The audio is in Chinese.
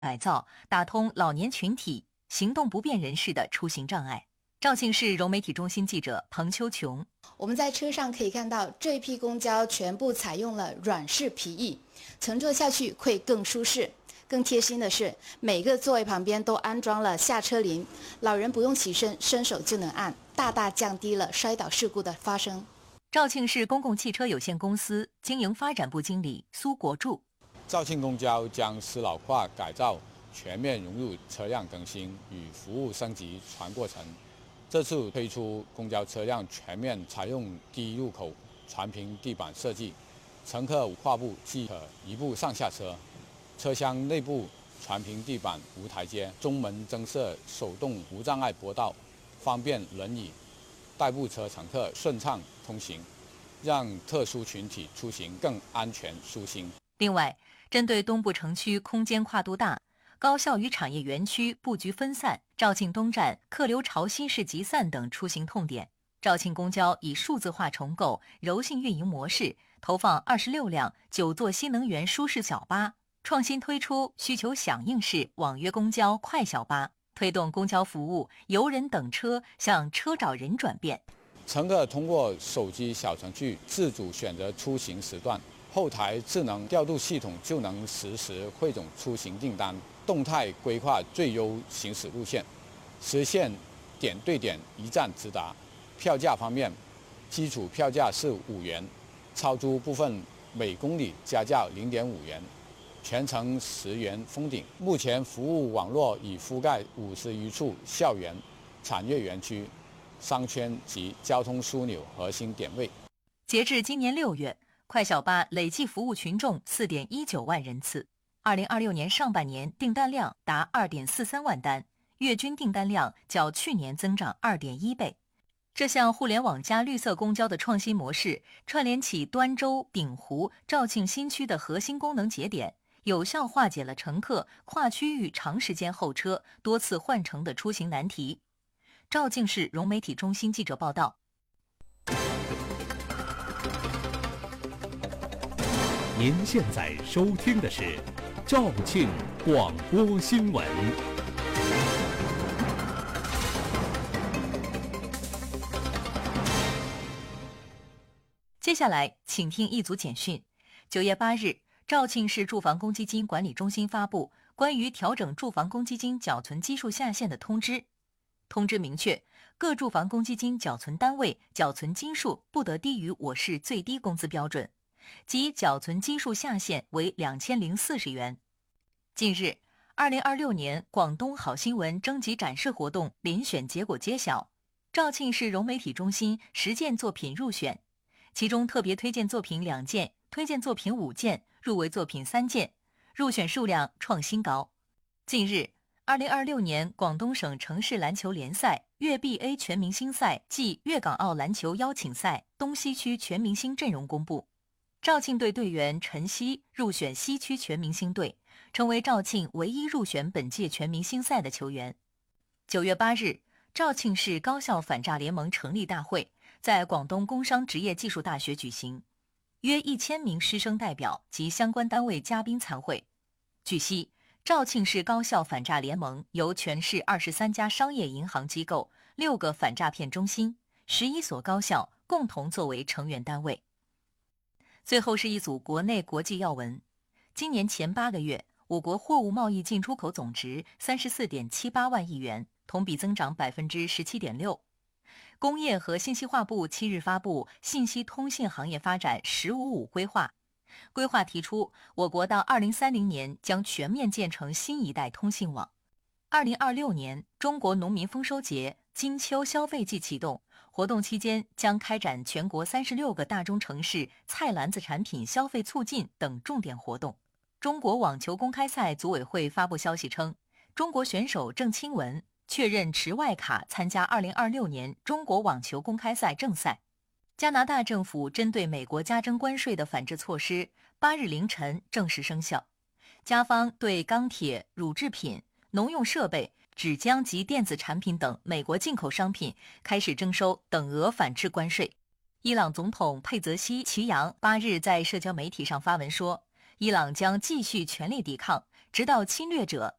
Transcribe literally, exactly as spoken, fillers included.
改造，打通老年群体、行动不便人士的出行障碍。肇庆市融媒体中心记者彭秋琼。 我们在车上可以看到，这一批公交全部采用了软式皮椅，乘坐下去会更舒适。更贴心的是，每个座位旁边都安装了下车铃，老人不用起身，伸手就能按，大大降低了摔倒事故的发生。 肇庆市公共汽车有限公司经营发展部经理苏国柱。 肇庆公交将适老化改造全面融入车辆更新与服务升级全过程。这次推出公交车辆全面采用低入口全平地板设计，乘客跨步即可一步上下车。车厢内部全平地板无台阶，中门增设手动无障碍坡道，方便轮椅、代步车乘客顺畅通行，让特殊群体出行更安全舒心。 另外，针对东部城区空间跨度大，高校与产业园区布局分散，肇庆东站客流潮汐式集散等出行痛点，肇庆公交以数字化重构、柔性运营模式，投放二十六辆九座新能源舒适小巴，创新推出需求响应式网约公交快小巴，推动公交服务由人等车向车找人转变。 乘客通过手机小程序自主选择出行时段，后台智能调度系统就能实时汇总出行订单，动态规划最优行驶路线，实现点对点一站直达。票价方面，基础票价是五元，超租部分每公里加价零点五元，全程十元封顶。目前服务网络已覆盖五十余处校园、产业园区、商圈及交通枢纽核心点位。 截至今年六月，快小巴累计服务群众 四点一九万人次，二零二六年上半年订单量达 二点四三万单，月均订单量较去年增长 二点一倍。这项互联网加绿色公交的创新模式，串联起端州、鼎湖、肇庆新区的核心功能节点，有效化解了乘客跨区域长时间候车、多次换乘的出行难题。肇庆市融媒体中心记者报道。 您现在收听的是肇庆广播新闻。 接下来，请听一组简讯。九月八日，肇庆市住房公积金管理中心发布关于调整住房公积金缴存基数下限的通知。通知明确，各住房公积金缴存单位缴存基数不得低于我市最低工资标准，即缴存基数下限为两千零四十元。近日，二零二六年广东好新闻征集展示活动遴选结果揭晓，肇庆市融媒体中心十件作品入选，其中特别推荐作品两件，推荐作品五件，入围作品三件，入选数量创新高。近日，二零二六年广东省城市篮球联赛粤 B A 全明星赛暨粤港澳篮球邀请赛东西区全明星阵容公布，肇庆队队员陈曦入选西区全明星队，成为肇庆唯一入选本届全明星赛的球员。九月八日，肇庆市高校反诈联盟成立大会在广东工商职业技术大学举行，约一千名师生代表及相关单位嘉宾参会。据悉，肇庆市高校反诈联盟由全市二十三家商业银行机构、六个反诈骗中心、十一所高校共同作为成员单位。最后是一组国内国际要闻。今年前八个月，我国货物贸易进出口总值 三十四点七八万亿元，同比增长 百分之十七点六。工业和信息化部七日发布信息通信行业发展“十五五”规划，规划提出，我国到二零三零年将全面建成新一代通信网。二零二六年，中国农民丰收节金秋消费季启动，活动期间将开展全国三十六个大中城市菜篮子产品消费促进等重点活动。中国网球公开赛组委会发布消息称，中国选手郑钦文确认持外卡参加二零二六年中国网球公开赛正赛。加拿大政府针对美国加征关税的反制措施，八日凌晨正式生效。加方对钢铁、乳制品、农用设备、纸浆及电子产品等美国进口商品开始征收等额反制关税。伊朗总统佩泽西奇扬八日在社交媒体上发文说，伊朗将继续全力抵抗， 直到侵略者